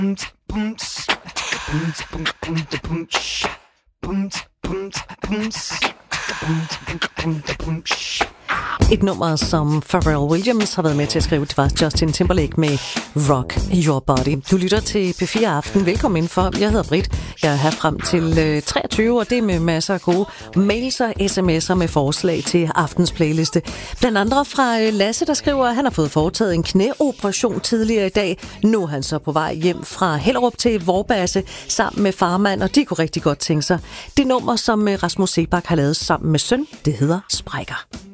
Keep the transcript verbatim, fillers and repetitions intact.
Et nummer, som Pharrell Williams har været med til at skrive, det var Justin Timberlake med Rock Your Body. Du lytter til P fire Aften. Velkommen indenfor. Jeg hedder Britt. Jeg er her frem til treogtyve, og det er med masser af gode mails og sms'er med forslag til aftens playliste. Blandt andre fra Lasse, der skriver, at han har fået foretaget en knæoperation tidligere i dag. Nu er han så på vej hjem fra Hellerup til Vorbasse sammen med farmand, og de kunne rigtig godt tænke sig. Det nummer, som Rasmus Sebak har lavet sammen med søn, det hedder Sprækker.